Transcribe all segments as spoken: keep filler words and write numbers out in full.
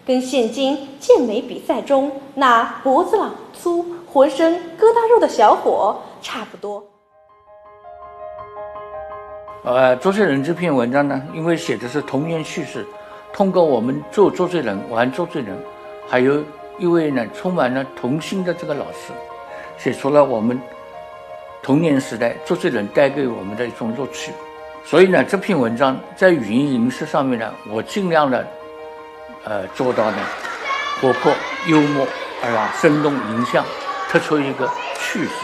跟现今健美比赛中那脖子老粗、浑身疙瘩肉的小伙差不多。 呃，周杰伦这篇文章呢，因为写的是童年趣事，通过我们做周杰伦、玩周杰伦，还有一位呢充满了童心的这个老师，写出了我们童年时代周杰伦带给我们的一种乐趣。所以呢，这篇文章在语音形式上面呢，我尽量的呃做到呢活泼、幽默，是吧？生动形象，突出一个趣事。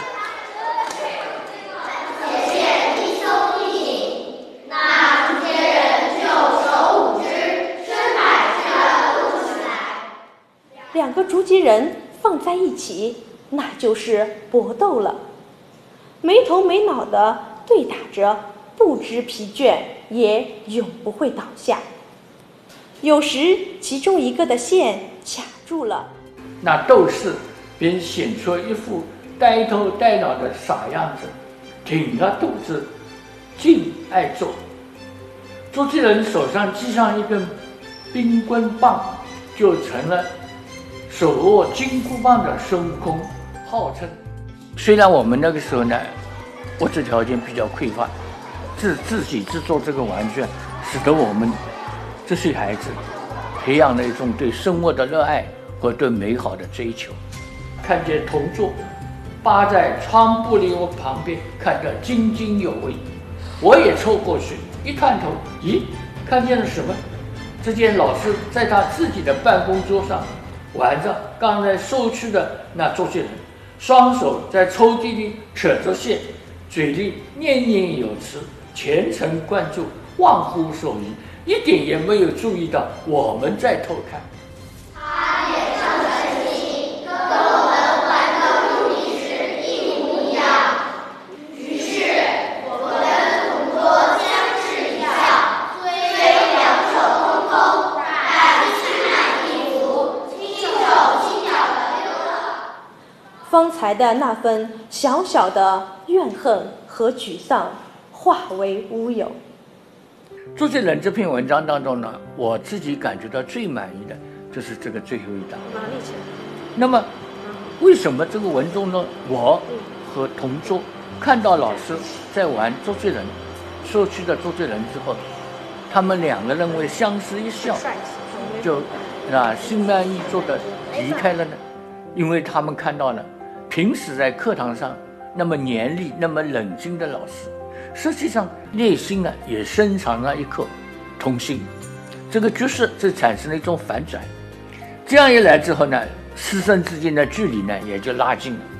两个竹节人放在一起，那就是搏斗了，没头没脑的对打着，不知疲倦，也永不会倒下。有时其中一个的线卡住了， 那斗士便显出一副呆头呆脑的傻样子，挺着肚子，静爱做。周杰伦手上系上一根冰棍棒，就成了手握金箍棒的孙悟空，号称。虽然我们那个时候呢，物质条件比较匮乏，自自己制作这个玩具，使得我们这些孩子培养了一种对生活的热爱和对美好的追求。看见同桌扒在窗玻璃旁边看得津津有味，我也凑过去一探头，咦，看见了什么？只见老师在他自己的办公桌上玩着刚才收去的那周杰伦，双手在抽屉里扯着线，嘴里念念有词，全神贯注，忘乎所以，一点也没有注意到我们在偷看。 他脸上的神情跟我们玩的物理时一模一样。于是我跟同桌相视一笑，虽两手空空，但心满意足，轻手轻脚的溜了。 方才的那份小小的怨恨和沮丧化为乌有。 周杰伦这篇文章当中呢，我自己感觉到最满意的就是这个最后一章。那么为什么这个文中呢，我和同桌看到老师在玩周杰伦说去的周杰伦之后，他们两个人会相视一笑，就啊心满意足的离开了呢？因为他们看到了平时在课堂上那么严厉那么冷静的老师，实际上内心呢也深藏了一颗童心，这个局势就产生了一种反转。这样一来之后呢，师生之间的距离呢也就拉近了。